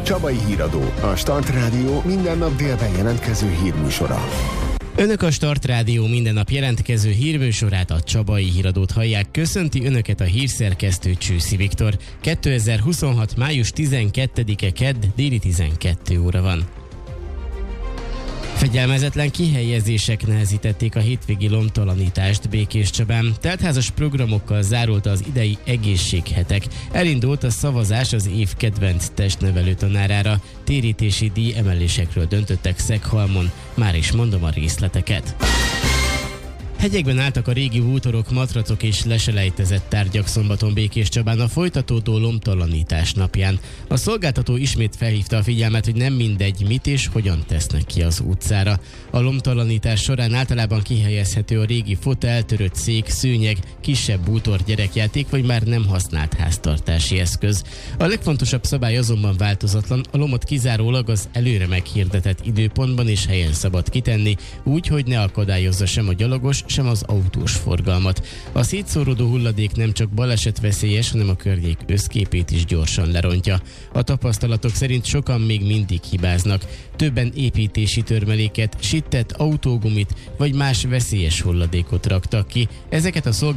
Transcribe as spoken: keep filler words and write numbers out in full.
Csabai Híradó, a Start Rádió minden nap délben jelentkező hírműsora. Önök a Start Rádió minden nap jelentkező hírműsorát, a Csabai Híradót hallják. Köszönti Önöket a hírszerkesztő Csőszi Viktor. kétezer-huszonhat. május tizenkettedike kedd, déli tizenkettő óra van. Fegyelmezetlen kihelyezések nehezítették a hétvégi lomtalanítást Békéscsabán. Teltházas programokkal zárult az idei egészséghetek. Elindult a szavazás az év kedvenc testnevelő tanárára. Térítési díj emelésekről döntöttek Szeghalmon. Már is mondom a részleteket. Hegyekben álltak a régi bútorok, matracok és leselejtezett tárgyak szombaton Békéscsabán a folytatódó lomtalanítás napján. A szolgáltató ismét felhívta a figyelmet, hogy nem mindegy, mit és hogyan tesznek ki az utcára. A lomtalanítás során általában kihelyezhető a régi fotel, törött szék, szőnyeg, kisebb bútor, gyerekjáték vagy már nem használt háztartási eszköz. A legfontosabb szabály azonban változatlan, a lomot kizárólag az előre meghirdetett időpontban és helyen szabad kitenni, úgy, hogy ne akadályozza sem a gyalogos, sem az autós forgalmat. A szétszóródó hulladék nem csak balesetveszélyes, hanem a környék összképét is gyorsan lerontja. A tapasztalatok szerint sokan még mindig hibáznak. Többen építési törmeléket, sittett autógumit vagy más veszélyes hulladékot raktak ki. Ezeket a szolgáltatók